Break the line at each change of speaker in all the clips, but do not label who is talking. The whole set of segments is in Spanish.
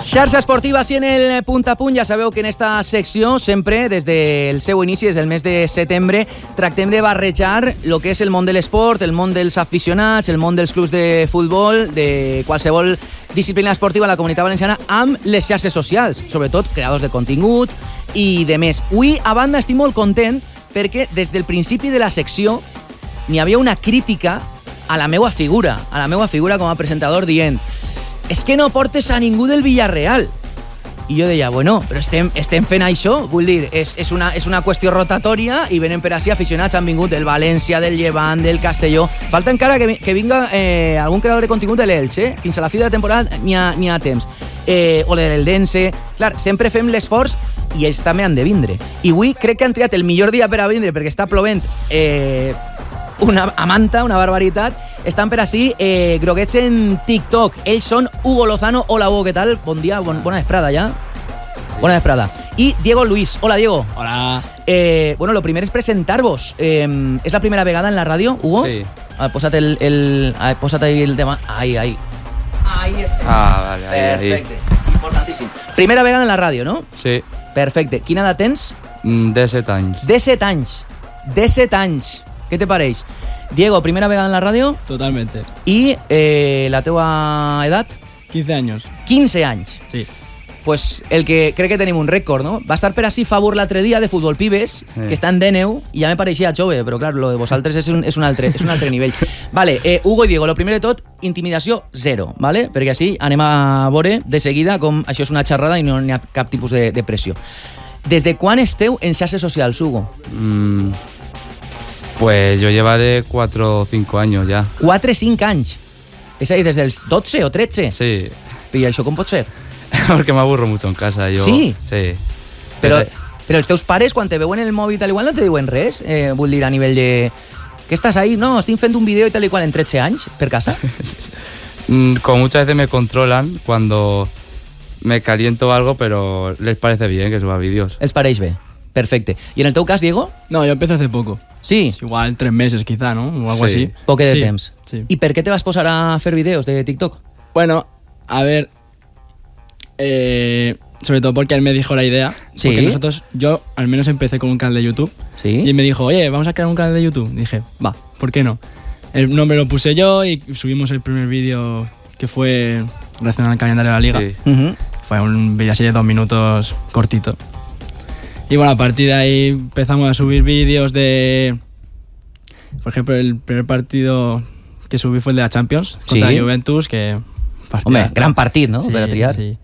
Xarxa Esportiva, sí, en el punt a punt. Ja sabeu que en esta secció sempre, des del seu inici, des del mes de setembre, tractem de barrejar el que és el món de l'esport, el món dels aficionats, el món dels clubs de futbol, de qualsevol disciplina esportiva a la Comunitat Valenciana, amb les xarxes socials, sobretot creadors de contingut i de més. Avui, a banda, estic molt content perquè des del principi de la secció n'hi havia una crítica a la meva figura com a presentador, dient: és que no portes a ningú del Villarreal. I jo deia, bueno, però estem fent això, vull dir, és una qüestió rotatòria i venen per així aficionats, han vingut del València, del Llevant, del Castelló. Falta encara que vinga algun creador de contingut de l'Elx, fins a la fi de la temporada n'hi ha temps. O del Dense. Clar, sempre fem l'esforç i ells també han de vindre. I avui crec que han triat el millor dia per a vindre, perquè està plovent una manta, una barbaritat. Estan per així, groguets en TikTok. Ells són Hugo Lozano. Hola, Hugo, què tal? Bon dia, bona vesprada ja. Bona vesprada. I Diego Luis. Hola, Diego.
Hola.
Bueno, lo primer és presentar-vos. És la primera vegada en la ràdio, Hugo?
Sí.
Posa't el tema. Ahí està.
Vale, ahí.
Perfecte. Importantíssim. Primera vegada en la ràdio, no?
Sí.
Perfecte. Quina edat tens?
De 7 anys.
De 7 anys. De 7 anys. Què te pareix? Diego, primera vegada en la ràdio.
Totalmente.
I la teua edat?
15 años.
15 anys.
Sí.
Pues el que crec que tenim un rècord, no? Va estar per així Favor l'altre dia de Futbol Pibes, que està en DNU, i ja me pareixia jove, però clar, lo de vosaltres és un altre nivell. Vale, Hugo i Diego, lo primer de tot, intimidació zero, vale? Perquè així anem a veure de seguida com això és una xerrada i no hi ha cap tipus de pressió. Des de quan esteu en xarxes socials, Hugo?
Pues yo llevaré 4 o 5 años ya.
4 o 5 anys? És a dir, des dels 12 o 13?
Sí.
I això com pot ser?
Porque me aburro mucho en casa. Yo...
Sí?
Sí.
Però els teus pares, quan te veuen el mòbil tal igual, no te diuen res? Vull dir, a nivell de... Que estàs ahí? No, estic fent un vídeo i tal igual en 13 anys, per casa.
Como muchas veces me controlan cuando me caliento algo, pero les parece bien que suba vídeos.
Els pareix bé. Perfecte. I en el teu cas, Diego?
No, yo empecé hace poco.
Sí?
Igual 3 meses quizá, ¿no? O algo así.
Poc de temps.
Sí.
I per què te vas posar a fer vídeos de TikTok?
Bueno, a ver... sobre todo porque él me dijo la idea.
Sí.
Porque yo al menos empecé con un canal de YouTube.
Sí.
Y él me dijo, oye, vamos a crear un canal de YouTube. Y dije, va, ¿por qué no? El nombre lo puse yo y subimos el primer vídeo que fue relacionado al calendario de la liga.
Sí.
Fue un vídeo así de 2 minutos cortito. Y bueno, a partir de ahí empezamos a subir vídeos de... Por ejemplo, el primer partido que subí fue el de la Champions contra Juventus, que...
Home, gran partit, no?
Sí,
per a triar.
Sí.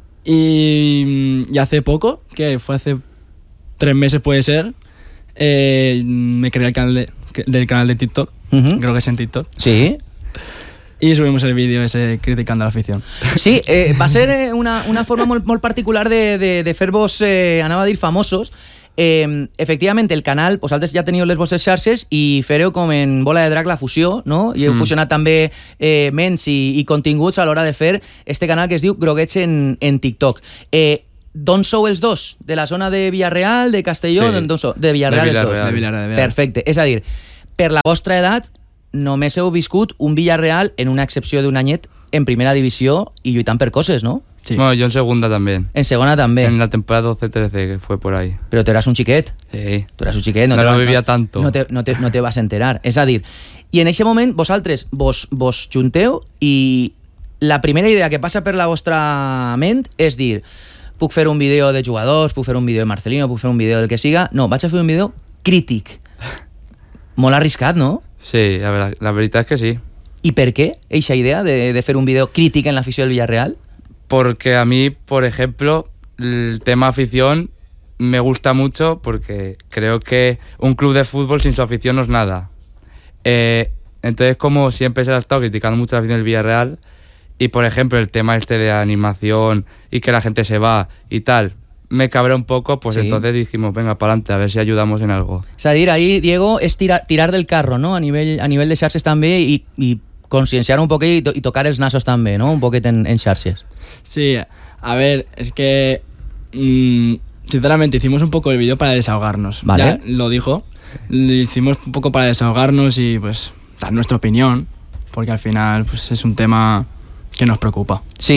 Y hace poco, que fue hace 3 meses puede ser, me creé el canal del canal de TikTok, creo que es en TikTok.
Sí.
Y subimos el vídeo ese criticando a la afición.
Sí, va ser una forma molt particular de fer-vos, anava a dir, famosos. Efectivament, el canal, vosaltres ja teniu les vostres xarxes i fareu com en Bola de Drac la fusió, no? I heu fusionat també ments i continguts a l'hora de fer este canal que es diu Groguets en TikTok. D'on sou els dos? De la zona de Villarreal, de Castelló?
Sí.
D'on sou? De Villarreal els dos.
De Villarreal.
Perfecte. És a dir, per la vostra edat, només heu viscut un Villarreal en una excepció d'un anyet en primera divisió i lluitant per coses, ¿no?
Sí.
Bueno, yo en segunda también.
En segona també.
En la temporada 12-13, que fue por ahí.
Però tu eras un xiquet.
Sí.
Tu eras un xiquet.
No lo vivia tanto.
No te vas a enterar. És a dir, i en aquest moment vosaltres vos junteu i la primera idea que passa per la vostra ment és dir, puc fer un vídeo de jugadors, puc fer un vídeo de Marcelino, puc fer un vídeo del que siga. No, vaig a fer un vídeo crític. Molt arriscat, no?
Sí, la verdad es que sí.
¿Y por qué esa idea de hacer un video crítica en la afición del Villarreal?
Porque a mí, por ejemplo, el tema afición me gusta mucho porque creo que un club de fútbol sin su afición no es nada. Entonces, como siempre se ha estado criticando mucho la afición del Villarreal y, por ejemplo, el tema este de animación y que la gente se va y tal, me cabrea un poco, pues sí. Entonces dijimos, venga, para adelante, a ver si ayudamos en algo.
O sea, ahí, Diego, es tirar del carro, ¿no? A nivel de xarxes també y concienciar un poquito y tocar els nasos també, ¿no? Un poquito en xarxes.
Sí, a ver, es que sinceramente hicimos un poco el vídeo para desahogarnos.
Vale.
Ya lo dijo, lo hicimos un poco para desahogarnos y pues dar nuestra opinión, porque al final pues es un tema que nos preocupa.
Sí.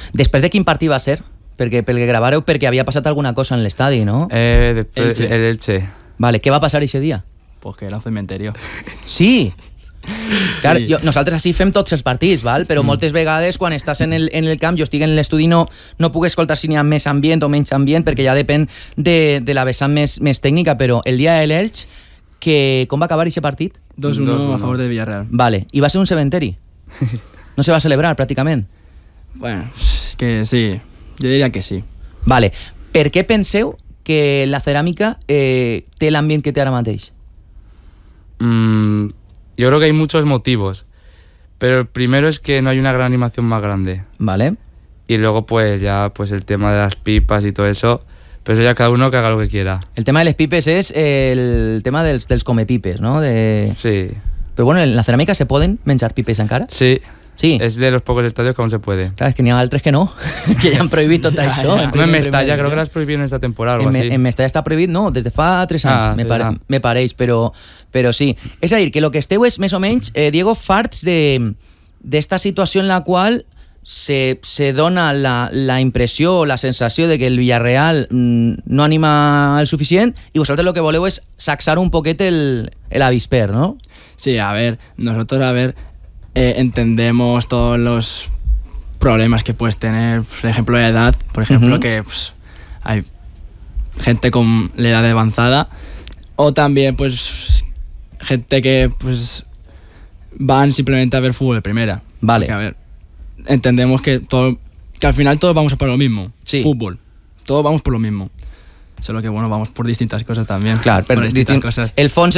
Després de quin partit va ser? Perquè gravareu perquè havia passat alguna cosa en l'estadi, no?
Después
Elche.
el Elche.
Vale, què va passar ese dia?
Pues que era un cementerio.
Sí! Clar,
Sí.
nosaltres així fem tots els partits, val? Però moltes vegades quan estàs en el camp, jo estic en l'estudi, no puc escoltar si n'hi ha més ambient o menys ambient, perquè ja depèn de la vessant més tècnica, però el dia de l'Elx, com va acabar aquest partit?
2-1
2-1.
a favor de Villarreal.
Vale, i va ser un cementeri? No se va celebrar, pràcticament?
Bueno, es que sí, yo diría que sí.
Vale, per què penseu que la ceràmica té l'ambient que té ara mateix?
Yo creo que hay muchos motivos, pero el primero es que no hay una gran animación más grande.
Vale.
Y luego pues ya pues el tema de las pipas y todo eso, pero eso ya cada uno que haga lo que quiera.
El tema de les pipes és el tema dels comepipes, no?
Sí,
Però bueno, en la ceràmica se poden menjar pipes encara?
sí,
Sí.
es de los pocos estadios que aún se puede.
Clar, és que n'hi ha altres que no, que ja han prohibit tot això.
En Mestalla creo que las prohibieron esta temporada o algo así.
En Mestalla està prohibit, no, des de fa 3 anys,
sí,
me pareix, però sí. És a dir, que el que esteu és més o menys, Diego, farts d'esta situació en la qual se dona la impressió o la sensació de que el Villarreal no anima el suficient i vosaltres lo que voleu és sacsar un poquet el avisper, ¿no?
Sí, a ver, nosotros, entendemos todos los problemas que puedes tener, por ejemplo, de edad, por ejemplo, que pues, hay gente con la edad avanzada, o también, pues, gente que, pues, van simplemente a ver fútbol de primera.
Vale.
Porque, a ver, entendemos que al final todos vamos a por lo mismo,
Sí.
fútbol, todos vamos por lo mismo. Solo que, bueno, vamos por distintas cosas también.
Clar,
por distintas cosas.
el fons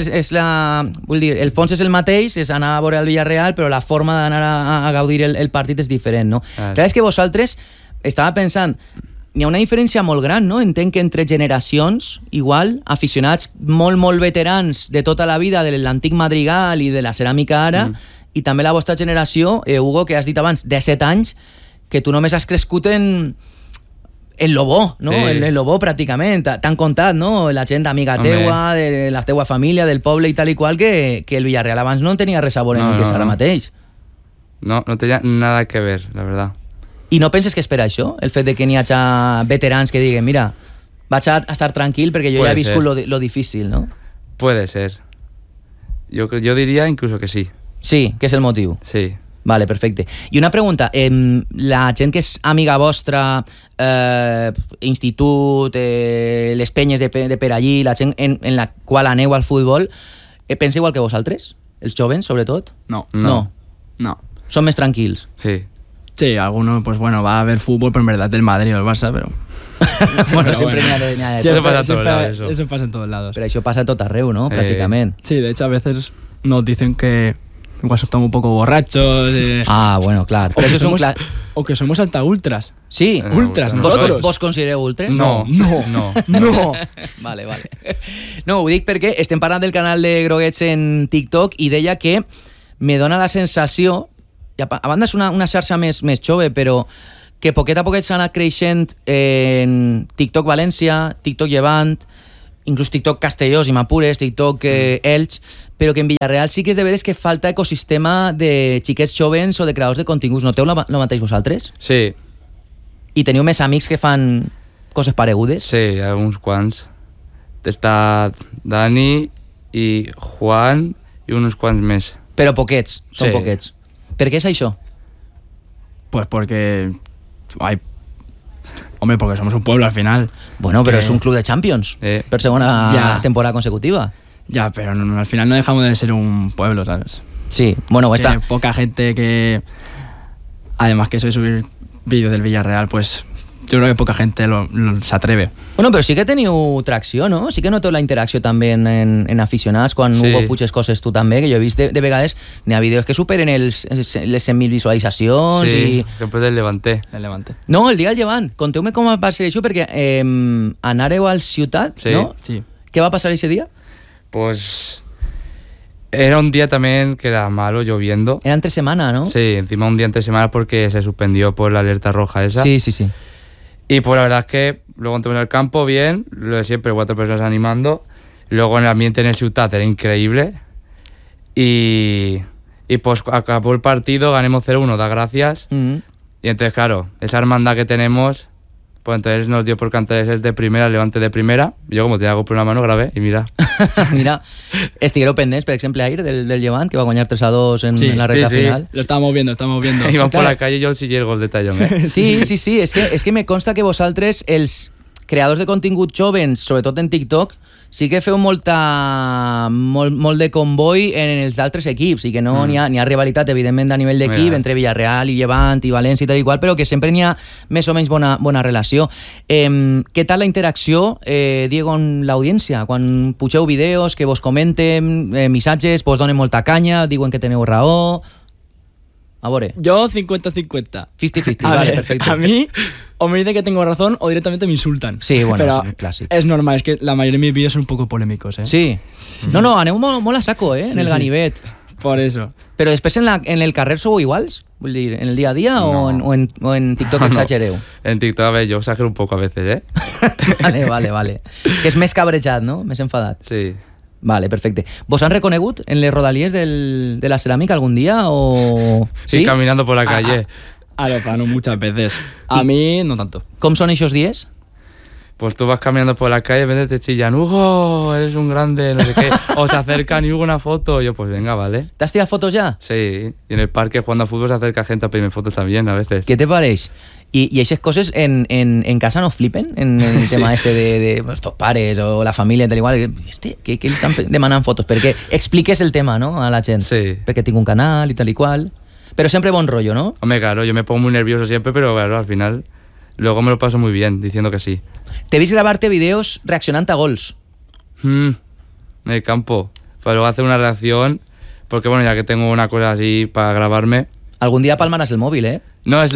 el fons és el mateix, és anar a veure el Villarreal, però la forma d'anar a gaudir el partit és diferent, no? Clar, és que vosaltres, estava pensant, n'hi ha una diferència molt gran, no? Entenc que entre generacions, igual, aficionats molt veterans de tota la vida de l'antic Madrigal i de la ceràmica ara, i també la vostra generació, Hugo, que has dit abans, de 7 anys, que tu només has crescut en lo bo, no?
Sí.
En lo bo pràcticament, t'han contat, no? La gent amiga teua, de la teua família, del poble i tal i qual, que el Villarreal abans no tenia res a veure amb el que és ara mateix.
No tenía nada que ver, la verdad.
I no penses que és per això? El fet de que n'hi hagi veterans que diguen, mira, vaig a estar tranquil perquè jo
Puede
ja he viscut
ser.
lo difícil, no?
Puede ser. Yo diría incluso que sí.
Sí, que és el motiu.
Sí.
Vale, perfecte. I una pregunta, la gent que és amiga vostra, institut, les penyes de per allí, la gent en la qual aneu al futbol, pensa igual que vosaltres? Els jovens, sobretot?
No.
No.
Són més tranquils.
Sí.
Sí, alguno, pues bueno, va a ver fútbol, pero en verdad del Madrid o el Barça, pero...
Bueno,
Pero
sempre
bueno.
n'hi ha de
Sí,
tot.
Eso pasa a todos lados, eso.
Eso pasa en todos lados.
Però això passa a tot arreu, no? Pràcticament.
Sí, de hecho a veces nos dicen que igual estamos un poco borrachos.
Ah, bueno, clar.
o,
Però
que
això és un
somos,
clar...
o que somos alta ultras.
Sí?
Ultras,
Vos-
nosotros.
Vos considereu ultres?
No.
No.
Vale. No, ho dic perquè estem parlant del canal de Groguets en TikTok i deia que me dona la sensació, i a banda és una xarxa més jove, però que poquet a poquet s'ha anat creixent en TikTok València, TikTok Llevant, inclús TikTok Castelló, si m'apures, TikTok Elx, però que en Villarreal sí que és de veres que falta ecosistema de xiquets jovens o de creadors de continguts. Noteu lo mateix vosaltres?
Sí,
I teniu més amics que fan coses paregudes?
sí, algunos quants. Está Dani y Juan y unos quants més.
Però poquets, són
Sí.
poquets. Per què és això?
Pues porque hay... Hombre, porque somos un pueblo al final.
Bueno, però
Que-
és un club de Champions per segona
Ja.
temporada consecutiva.
Ya, pero no, al final no dejamos de ser un pueblo, ¿sabes?
Sí, bueno,
Que
està...
poca gente que... Además que soy subir vídeos del Villarreal, pues yo creo que poca gente se atreve.
Bueno, però sí que teniu tracció, no? Sí que noteu la interacció també en aficionats, quan
Sí.
Hugo puges coses tu també, que jo he vist de vegades n'hi ha vídeos que superen les 100.000 visualitzacions
Sí,
i...
después del Levante.
El Levante.
No, el dia del Llevant. Conteu-me com va ser això, perquè anàreu al Ciutat,
Sí.
no?
Sí.
Què va passar ese dia?
Pues era un día también que era malo, lloviendo.
Era entre semana, no?
Sí, encima un día entre semana porque se suspendió por la alerta roja esa.
Sí.
Y pues la verdad es que luego entramos en el campo bien, lo de siempre, 4 personas animando. Luego en el ambiente en el Ciutat era increíble. Y pues acabó el partido, ganemos 0-1, da gracias.
Mm.
Y entonces, claro, esa hermandad que tenemos, pues entonces nos dio por cantar es de primera, Levante de primera. Yo, como te hago por una mano, grabé y mira.
Mira, estiguereu pendents, per exemple, ahir del Llevant, que va guanyar 3-2 en la recta final.
Lo estábamos viendo.
Íbamos por la calle y yo sí el gol de Tallón,
Sí, és que me consta que vosaltres, els creadors de contingut jovens, sobretot en TikTok, sí que feu molt de comboi en els d'altres equips i que no n'hi ha rivalitat, evidentment, a nivell d'equip entre Villarreal i Llevant i València i tal i qual, però que sempre n'hi ha més o menys bona relació. Què tal la interacció, Diego, amb l'audiència? Quan pugeu vídeos, que vos comenten, missatges, vos donen molta canya, diuen que teniu raó... A veure.
Yo 50-50.
50-50, vale, perfecto.
A mí o me dicen que tengo razón o directamente me insultan.
Sí, bueno,
pero
es un clásico.
Es normal, es que la mayoría de mis vídeos son un poco polémicos, ¿eh?
Sí. No, aneu molt a saco, en el ganivet.
Por eso.
Però després en el carrer sou iguals? Vull dir, en el dia a dia
no.
o en TikTok exagereu?
En TikTok, a ver, yo exagero un poco a veces,
Vale. Que és més cabrejat, no? Més enfadat.
Sí.
Vale, perfecte. ¿Vos han reconegut en les rodalies de la ceràmica algún día o...?
Sí, caminando por la calle.
A lo plano muchas veces. A mí no tanto.
Com són aquests dies?
Pues tú vas caminando por la calle, de repente te chillan, Hugo, eres un grande, no sé qué. O se acercan y Hugo, una foto. Yo, pues venga, vale.
¿T'has tirat fotos ja?
Sí, y en el parque jugando a fútbol se acerca gente a pedirme fotos también a veces.
Què te pareix? I aquestes coses en casa no flipen? En el tema de tus pares o la família, tal igual. ¿Qué li estan demanant fotos? Perquè expliques el tema, ¿no? A la gent.
Sí.
Perquè tinc un canal y tal y cual. Pero siempre bon rollo, ¿no?
Hombre, claro, yo me pongo muy nervioso siempre, pero claro, al final luego me lo paso muy bien diciendo que sí.
Te vist grabarte vídeos reaccionant a gols.
En el campo. Para luego hacer una reacción, porque bueno, ya que tengo una cosa así para grabarme.
Algún día palmarás el móvil, ¿eh?
No, es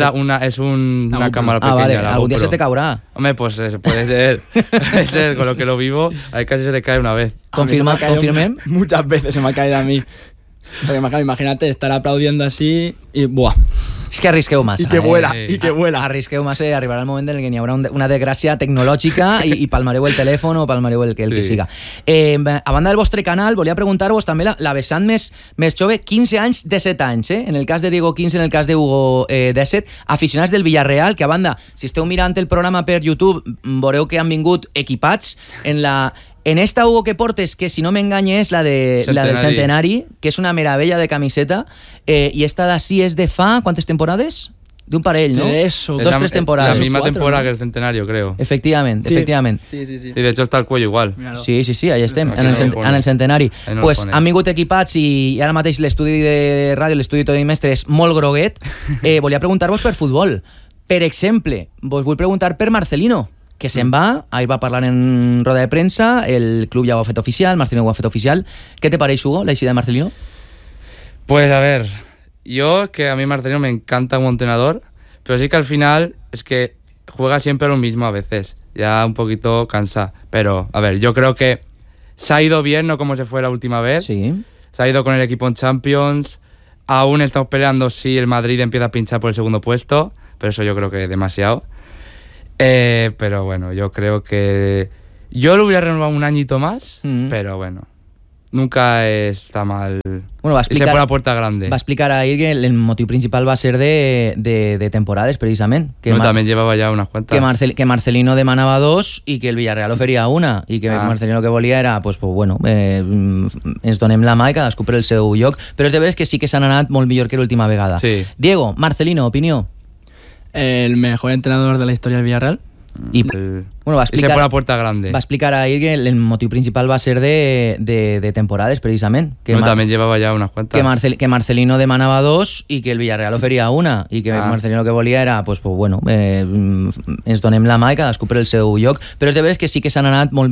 una cámara pequeña.
Vale,
la
algún día
GoPro.
se te caurá.
Hombre, pues puede ser. Puede ser, con lo que lo vivo, ahí casi se le cae una vez.
Confirmem?
Muchas veces se me ha caído a mí. Porque imagínate estar aplaudiendo así y ¡buah!
És que arrisqueu massa.
I que vuela.
Arrisqueu massa i arribarà el moment en què hi haurà una desgràcia tecnològica i palmareu el telèfon o palmareu el que siga. A banda del vostre canal, volia preguntar-vos també la vessant més jove, 15 anys, 17 anys, en el cas de Diego 15, en el cas de Hugo 17, aficionats del Villarreal, que a banda, si esteu mirant el programa per YouTube, veureu que han vingut equipats en esta, Hugo, que portes, que si no m'enganye és la del Centenari, que és una meravella de camiseta, i esta d'ací és de fa, quantes temporades? D'un parell, ¿no? 2-3 temporadas.
La misma
4,
temporada,
¿no?
que el Centenario, creo.
Efectivamente.
Sí.
Y de hecho está el cuello igual.
Míralo.
Sí, ahí estem,
Aquí
en el Centenari.
no
Pues
lo
han vingut equipats i ara mateix l'estudi de ràdio, l'estudi Toni Mestre és molt groguet. Volia preguntar-vos per futbol. Per exemple, vos vull preguntar per Marcelino, que se'n va, ahir va parlar en roda de premsa, el club ja ho ha fet oficial, Marcelino ho ha fet oficial. Què te pareix, Hugo, la eixida de Marcelino?
Pues a ver, yo que a mí Marcelino me encanta como entrenador, pero sí que al final es que juega siempre lo mismo a veces, ya un poquito cansa. Pero a ver, yo creo que se ha ido bien, no como se fue la última vez.
Sí.
Se ha ido con el equipo en Champions, aún estamos peleando si el Madrid empieza a pinchar por el segundo puesto, pero eso yo creo que es demasiado. Pero bueno, yo creo que yo lo hubiera renovado un añito más, pero bueno, nunca está mal.
Bueno, va explicar,
y se por la puerta grande.
Va explicar ahir que el motiu principal va ser de temporades, precisament. Que
no, también llevaba ya unas cuantas.
Que Marcelino demanava 2 i que el Villarreal oferia 1 i que Marcelino el que volia era, pues bueno, ens donem la mà i cadascú per el seu lloc. Però és de veres que sí que s'han anat molt millor que l'última vegada.
Sí.
Diego, Marcelino, opinió.
El mejor entrenador de la historia del Villarreal.
Bueno, va
y se por la puerta grande.
Va explicar ahir que el motiu principal va ser de temporades, precisament. Que
no, también llevaba ya unas cuantas.
Que Marcelino demanava 2 i que el Villarreal oferia 1 i que Marcelino el que volia era, pues bueno, ens donem la mà i cadascú per el seu lloc. Però és de veres que sí que s'han anat molt